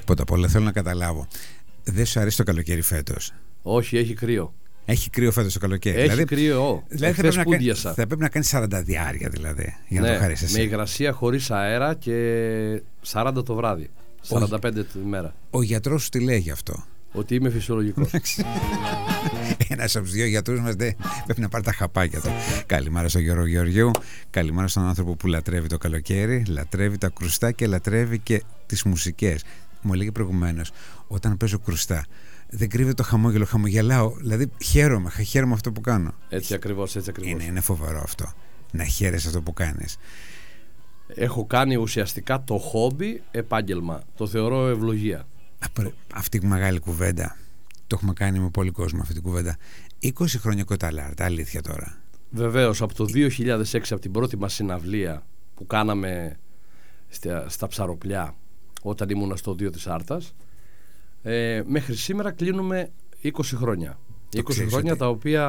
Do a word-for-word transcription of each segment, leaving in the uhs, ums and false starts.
Πρώτα απ' όλα θέλω να καταλάβω. Δεν σου αρέσει το καλοκαίρι φέτος? Όχι, έχει κρύο. Έχει κρύο φέτος το καλοκαίρι. Έχει δηλαδή, κρύο. Δηλαδή θα πρέπει, να κάνει, θα πρέπει να κάνει σαράντα διάρκεια δηλαδή, για ναι, να το χαρίσεις εσύ. Με υγρασία χωρίς αέρα και σαράντα το βράδυ. σαράντα πέντε τη μέρα. Ο γιατρός σου τι λέει γι' αυτό? Ότι είμαι φυσιολογικός. Ένας από τους δύο γιατρούς μας δεν πρέπει να πάρει τα χαπάκια του. Καλημέρα στον Γιώργο Γεωργίου. Καλημέρα στον άνθρωπο που λατρεύει το καλοκαίρι, λατρεύει τα κρουστά και λατρεύει και τις μουσικές. Μου έλεγε προηγουμένως, όταν παίζω κρουστά, δεν κρύβεται το χαμόγελο, χαμογελάω. Δηλαδή χαίρομαι, χαίρομαι αυτό που κάνω. Έτσι ακριβώς, έτσι ακριβώς. Είναι, είναι φοβερό αυτό. Να χαίρεσαι αυτό που κάνεις. Έχω κάνει ουσιαστικά το χόμπι επάγγελμα. Το θεωρώ ευλογία. Αυτή η μεγάλη κουβέντα. Το έχουμε κάνει με πολύ κόσμο αυτή την κουβέντα. είκοσι χρόνια Κοταλάρτα, αλήθεια τώρα. Βεβαίως, από το δύο χιλιάδες έξι, από την πρώτη μας συναυλία που κάναμε στα, στα Ψαροπλιά, όταν ήμουν στο δύο της Άρτας, ε, μέχρι σήμερα κλείνουμε είκοσι χρόνια. Το είκοσι χρόνια ότι... τα οποία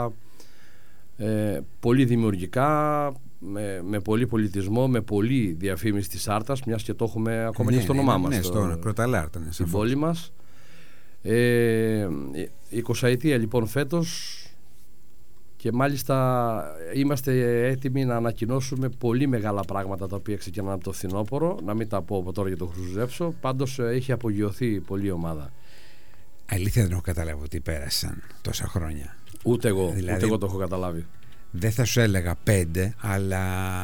ε, πολύ δημιουργικά, με, με πολύ πολιτισμό, με πολύ διαφήμιση της Άρτας, μιας και το έχουμε ακόμα, ναι, και στο όνομά ναι, μας. Ναι, στο Κοταλάρτα, ναι, στην πόλη μας. Ε, εικοσαετία λοιπόν φέτος, και μάλιστα είμαστε έτοιμοι να ανακοινώσουμε πολύ μεγάλα πράγματα τα οποία ξεκινάνε από το φθινόπωρο. Να μην τα πω από τώρα για το χρουζεύσω. Πάντως έχει απογειωθεί πολύ η ομάδα. Αλήθεια δεν έχω καταλάβει ότι πέρασαν τόσα χρόνια. Ούτε εγώ, δηλαδή, ούτε εγώ το έχω καταλάβει. Δεν θα σου έλεγα πέντε, αλλά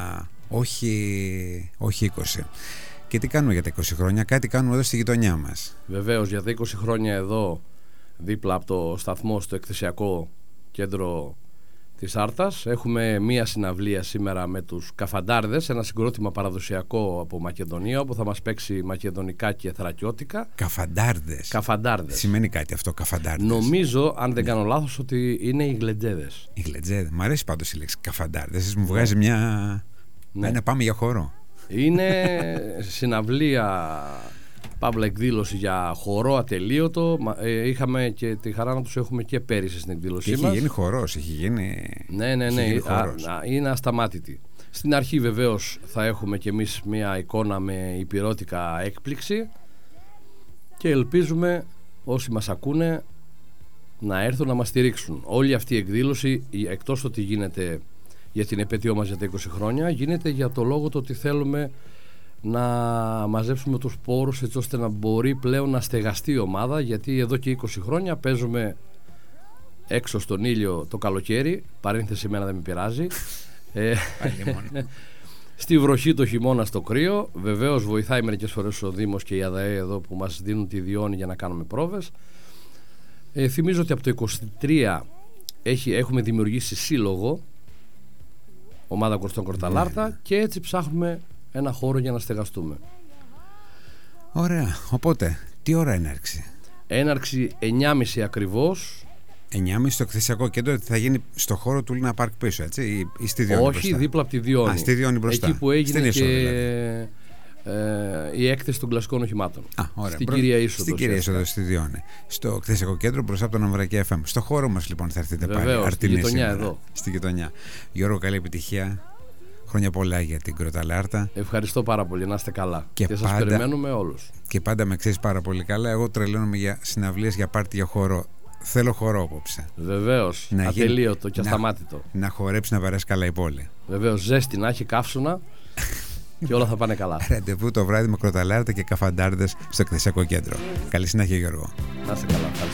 όχι, όχι είκοσι. Και τι κάνουμε για τα είκοσι χρόνια? Κάτι κάνουμε εδώ στη γειτονιά μας. Βεβαίως, για τα είκοσι χρόνια εδώ, δίπλα από το σταθμό, στο εκθεσιακό κέντρο της Άρτας, έχουμε μία συναυλία σήμερα με τους Καφαντάρδες, ένα συγκρότημα παραδοσιακό από Μακεδονία, όπου θα μας παίξει μακεδονικά και θρακιώτικα. Καφαντάρδες. Καφαντάρδες. Σημαίνει κάτι αυτό, Καφαντάρδες? Νομίζω, αν δεν κάνω λάθος, ότι είναι οι γλεντζέδες. Οι γλεντζέδες. Μ' αρέσει πάντως η λέξη Καφαντάρδες. Μου βγάζει μια... Ναι. Να πάμε για χορό. Είναι συναυλία, παύλα εκδήλωση για χορό ατελείωτο. Ε, είχαμε και τη χαρά να τους έχουμε και πέρυσι στην εκδήλωσή μας. Έχει γίνει χορός, έχει γίνει... Ναι, ναι, ναι, α, α, είναι ασταμάτητη. Στην αρχή βεβαίως θα έχουμε και εμείς μια εικόνα με υπηρώτικα έκπληξη, και ελπίζουμε όσοι μας ακούνε να έρθουν να μας στηρίξουν. Όλη αυτή η εκδήλωση, εκτός ότι γίνεται για την επέτειό μας για τα είκοσι χρόνια, γίνεται για το λόγο το ότι θέλουμε να μαζέψουμε τους πόρους έτσι ώστε να μπορεί πλέον να στεγαστεί η ομάδα, γιατί εδώ και είκοσι χρόνια παίζουμε έξω στον ήλιο το καλοκαίρι, παρένθεση εμένα δεν με πειράζει, ε, στη βροχή το χειμώνα στο κρύο. Βεβαίως βοηθάει μερικές φορές ο Δήμος και η ΑΔΑΕ εδώ που μας δίνουν τη διόνη για να κάνουμε πρόβες. ε, Θυμίζω ότι από το είκοσι τρία έχει, έχουμε δημιουργήσει σύλλογο, ομάδα Κορστών Κορταλάρτα, ναι, και έτσι ψάχνουμε ένα χώρο για να στεγαστούμε. Ωραία. Οπότε, τι ώρα έναρξη? Έναρξη εννιά και μισή ακριβώς. εννιά και μισή στο εκθεσιακό κέντρο, θα γίνει στο χώρο του Λίνα Πάρκ πίσω, έτσι, ή, ή στη Διόνη? Όχι, μπροστά, δίπλα από τη Διόνη. Α, στη Διόνη μπροστά. Εκεί που έγινε στην και δηλαδή. ε, η έκθεση των κλασικών οχημάτων. Α, ωραία. Στην Μπρο... κυρία Είσοδο. Στην κυρία Είσοδο, στη Διόνη. Στο εκθεσιακό κέντρο μπροστά από τον Αμβρακή εφ εμ. Στο χώρο μας λοιπόν θα έρθετε πάλι. Βεβαίως, στη γειτονιά εδώ. Στη γειτονιά. Γιώργο, καλή επιτυχία. Χρόνια πολλά για την Κοταλάρτα. Ευχαριστώ πάρα πολύ, να είστε καλά. Και, και πάντα, σας περιμένουμε όλους. Και πάντα με ξέρεις πάρα πολύ καλά. Εγώ τρελαίνομαι για συναυλίες, για πάρτι, για χώρο. Θέλω χορό απόψε. Βεβαίως, ατελείωτο και ασταμάτητο. Να, να χορέψει, να περάσει καλά η πόλη. Βεβαίως, ζέστη, να έχει καύσωνα και όλα θα πάνε καλά. Ραντεβού το βράδυ με Κοταλάρτα και Καφαντάρδες στο εκθεσιακό κέντρο. Καλή συνέχεια, Γιώργο. Να είστε καλά.